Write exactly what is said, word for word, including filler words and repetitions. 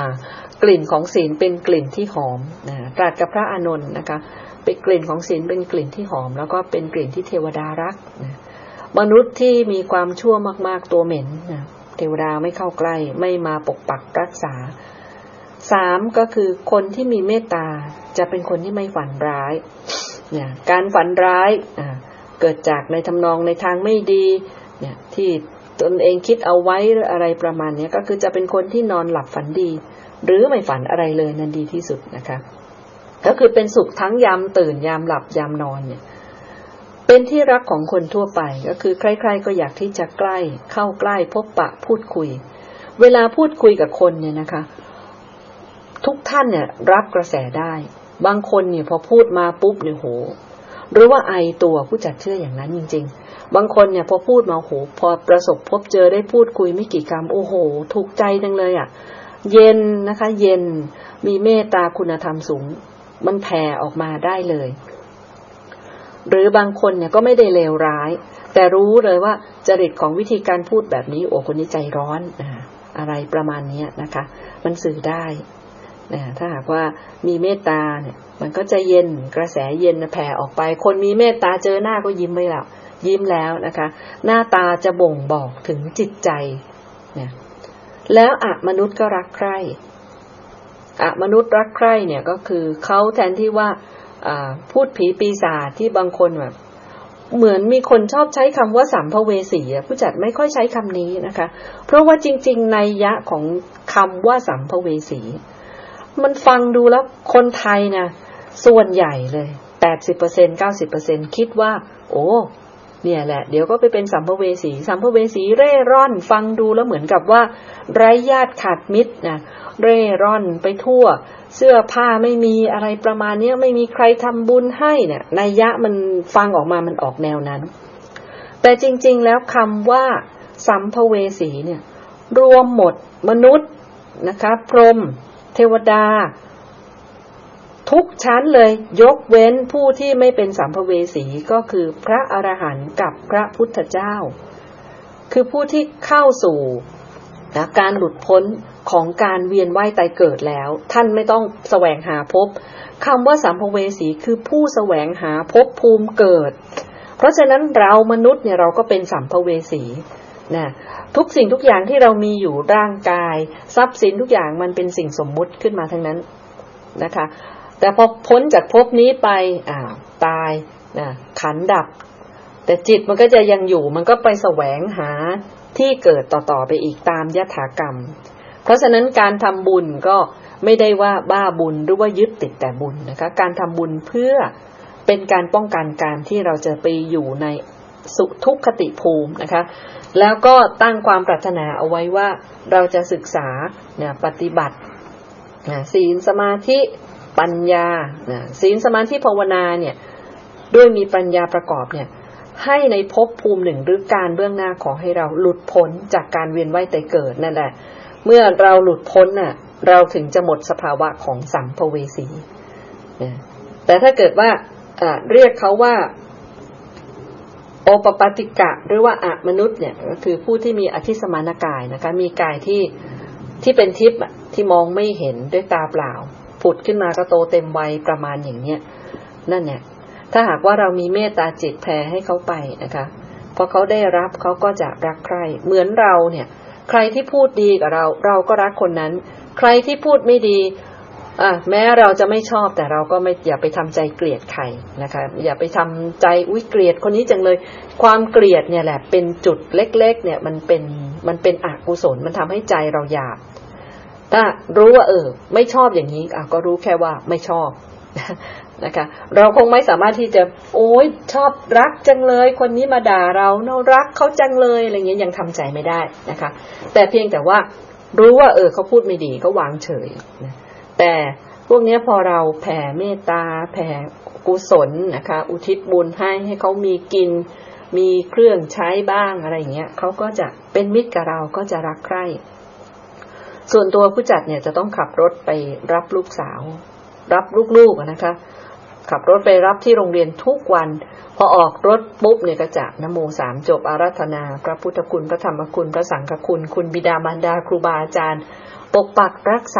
กลิ่นของศีลเป็นกลิ่นที่หอมนะตรัสกับพระอานนท์นะคะเป็นกลิ่นของศีลเป็นกลิ่นที่หอมแล้วก็เป็นกลิ่นที่เทวดารักนะมนุษย์ที่มีความชั่วมากๆตัวเหม็นนะเทวดาไม่เข้าใกล้ไม่มาปกปักรักษาสามก็คือคนที่มีเมตตาจะเป็นคนที่ไม่ฝันร้ายเนี่ยการฝันร้ายอ่าเกิดจากในทำนองในทางไม่ดีเนี่ยที่ตนเองคิดเอาไว้หรืออะไรประมาณนี้ก็คือจะเป็นคนที่นอนหลับฝันดีหรือไม่ฝันอะไรเลยนั่นดีที่สุดนะคะก็คือเป็นสุขทั้งยามตื่นยามหลับยามนอนเนี่ยเป็นที่รักของคนทั่วไปก็คือใครๆก็อยากที่จะใกล้เข้าใกล้พบปะพูดคุยเวลาพูดคุยกับคนเนี่ยนะคะทุกท่านเนี่ยรับกระแสได้บางคนเนี่ยพอพูดมาปุ๊บเนี่ยโหหรือว่าไอตัวผู้จัดเชื่ออย่างนั้นจริงๆบางคนเนี่ยพอพูดมาโหพอประสบพบเจอได้พูดคุยไม่กี่คำโอ้โหถูกใจจังเลยอ่ะเย็นนะคะเย็นมีเมตตาคุณธรรมสูงมันแผ่ออกมาได้เลยหรือบางคนเนี่ยก็ไม่ได้เลวร้ายแต่รู้เลยว่าจริตของวิธีการพูดแบบนี้โอ้คนนี้ใจร้อนอ่าอะไรประมาณนี้นะคะมันสื่อได้ถ้าหากว่ามีเมตตาเนี่ยมันก็จะเย็นกระแสเย็นแผ่ออกไปคนมีเมตตาเจอหน้าก็ยิ้มไปแล้วยิ้มแล้วนะคะหน้าตาจะบ่งบอกถึงจิตใจเนี่ยแล้วอมนุษย์ก็รักใคร่อมนุษย์รักใคร่เนี่ยก็คือเขาแทนที่ว่าพูดผีปีศาจที่บางคนแบบเหมือนมีคนชอบใช้คำว่าสัมภเวสีผู้จัดไม่ค่อยใช้คำนี้นะคะเพราะว่าจริงๆนัยยะของคำว่าสัมภเวสีมันฟังดูแล้วคนไทยนะส่วนใหญ่เลย แปดสิบเปอร์เซ็นต์ เก้าสิบเปอร์เซ็นต์ คิดว่าโอ้เนี่ยแหละเดี๋ยวก็ไปเป็นสัมภเวสีสัมภเวสีเร่ร่อนฟังดูแล้วเหมือนกับว่าไร้ญาติขาดมิตรนะเร่ร่อนไปทั่วเสื้อผ้าไม่มีอะไรประมาณนี้ไม่มีใครทำบุญให้เนี่ยนัยยะมันฟังออกมามันออกแนวนั้นแต่จริงๆแล้วคำว่าสัมภเวสีเนี่ยรวมหมดมนุษย์นะคะพรหมเทวดาทุกชั้นเลยยกเว้นผู้ที่ไม่เป็นสัมภเวสีก็คือพระอรหันต์กับพระพุทธเจ้าคือผู้ที่เข้าสู่นะการหลุดพ้นของการเวียนว่ายตายเกิดแล้วท่านไม่ต้องแสวงหาภพคำว่าสัมภเวสีคือผู้แสวงหาภพภูมิเกิดเพราะฉะนั้นเรามนุษย์เนี่ยเราก็เป็นสัมภเวสีนะทุกสิ่งทุกอย่างที่เรามีอยู่ร่างกายทรัพย์สินทุกอย่างมันเป็นสิ่งสมมุติขึ้นมาทั้งนั้นนะคะแต่พอพ้นจากภพนี้ไปอ้าวตายนะขันธ์ดับแต่จิตมันก็จะยังอยู่มันก็ไปแสวงหาที่เกิดต่อๆไปอีกตามยถากรรมเพราะฉะนั้นการทำบุญก็ไม่ได้ว่าบ้าบุญหรือว่ายึดติดแต่บุญนะคะการทำบุญเพื่อเป็นการป้องกันการที่เราจะไปอยู่ในสุทุกขติภูมินะคะแล้วก็ตั้งความปรารถนาเอาไว้ว่าเราจะศึกษาเนี่ยปฏิบัติศีลสมาธิปัญญาศีลสมาธิภาวนาเนี่ยด้วยมีปัญญาประกอบเนี่ยให้ในภพภูมิหนึ่งหรือการเบื้องหน้าขอให้เราหลุดพ้นจากการเวียนว่ายตายเกิดนั่นแหละเมื่อเราหลุดพ้นน่ะเราถึงจะหมดสภาวะของสัมภเวสีแต่ถ้าเกิดว่าเรียกเขาว่าโอปปาติกะหรือว่าอมนุษย์เนี่ยก็คือผู้ที่มีอธิสมานกายนะคะมีกายที่ที่เป็นทิพย์ที่มองไม่เห็นด้วยตาเปล่าผุดขึ้นมาก็โตเต็มวัยประมาณอย่างเนี้ยนั่นเนี่ยถ้าหากว่าเรามีเมตตาจิตแผ่ให้เขาไปนะคะพอเขาได้รับเขาก็จะรักใคร่เหมือนเราเนี่ยใครที่พูดดีกับเราเราก็รักคนนั้นใครที่พูดไม่ดีอ่ะแม้เราจะไม่ชอบแต่เราก็ไม่อย่าไปทำใจเกลียดใครนะคะอย่าไปทำใจอุ๊ยเกลียดคนนี้จังเลยความเกลียดเนี่ยแหละเป็นจุดเล็กๆเนี่ยมันเป็นมันเป็นอกุศลมันทำให้ใจเราหยาบถ้ารู้ว่าเออไม่ชอบอย่างนี้อ่ะก็รู้แค่ว่าไม่ชอบนะคะเราคงไม่สามารถที่จะโอ๊ยชอบรักจังเลยคนนี้มาด่าเราเรารักเขาจังเลยอะไรเงี้ยยังทำใจไม่ได้นะคะแต่เพียงแต่ว่ารู้ว่าเออเขาพูดไม่ดีก็วางเฉยนะแต่พวกนี้พอเราแผ่เมตตาแผ่กุศลนะคะอุทิศบุญให้ให้เขามีกินมีเครื่องใช้บ้างอะไรเงี้ยเขาก็จะเป็นมิตรกับเราก็จะรักใคร่ส่วนตัวผู้จัดเนี่ยจะต้องขับรถไปรับลูกสาวรับลูกๆนะคะขับรถไปรับที่โรงเรียนทุกวันพอออกรถปุ๊บเนี่ยก็จะนะโมสามจบอาราธนาพระพุทธคุณพระธรรมคุณพระสังฆคุณคุณบิดามารดาครูบาอาจารย์ปกปักรักษา